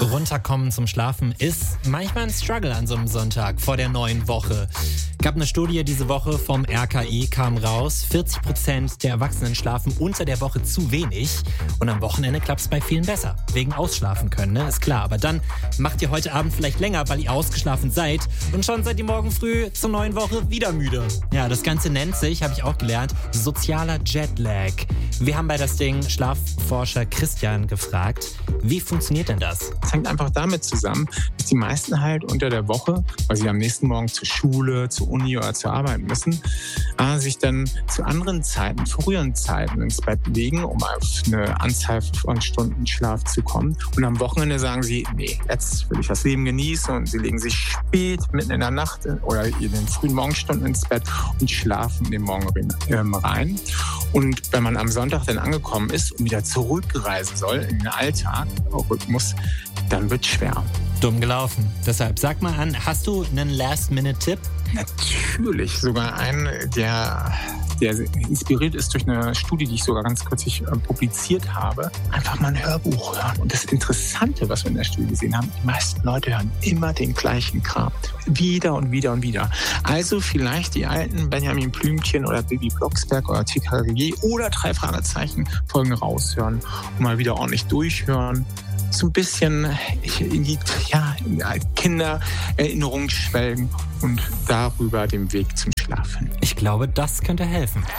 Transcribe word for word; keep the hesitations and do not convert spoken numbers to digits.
Runterkommen zum Schlafen ist manchmal ein Struggle an so einem Sonntag vor der neuen Woche. Gab eine Studie diese Woche vom R K I, kam raus, vierzig Prozent der Erwachsenen schlafen unter der Woche zu wenig und am Wochenende klappt es bei vielen besser. Wegen Ausschlafen können, ne? Ist klar. Aber dann macht ihr heute Abend vielleicht länger, weil ihr ausgeschlafen seid und schon seid ihr morgen früh zur neuen Woche wieder müde. Ja, das Ganze nennt sich, habe ich auch gelernt, sozialer Jetlag. Wir haben bei das Ding Schlafforscher Christian gefragt, wie funktioniert denn das? Es hängt einfach damit zusammen, dass die meisten halt unter der Woche, weil sie am nächsten Morgen zur Schule, zur Uni oder zur Arbeit müssen, äh, sich dann zu anderen Zeiten, früheren Zeiten ins Bett legen, um auf eine Anzahl von Stunden Schlaf zu kommen. Und am Wochenende sagen sie, nee, jetzt will ich das Leben genießen, und sie legen sich spät, mitten in der Nacht oder in den frühen Morgenstunden ins Bett und schlafen in den Morgen rein. Und wenn man am Sonntag dann angekommen ist und wieder zurückreisen soll in den Alltag, Rhythmus, dann wird es schwer. Dumm gelaufen. Deshalb sag mal an, hast du einen Last-Minute-Tipp? Natürlich, sogar einen, der, der inspiriert ist durch eine Studie, die ich sogar ganz kürzlich äh, publiziert habe. Einfach mal ein Hörbuch hören. Und das Interessante, was wir in der Studie gesehen haben, die meisten Leute hören immer den gleichen Kram. Wieder und wieder und wieder. Also vielleicht die alten Benjamin Blümchen oder Bibi Blocksberg oder T K K G oder drei Fragezeichen Folgen raushören und mal wieder ordentlich durchhören. So ein bisschen in die ja, Kindererinnerungen schwelgen und darüber den Weg zum Schlafen. Ich glaube, das könnte helfen.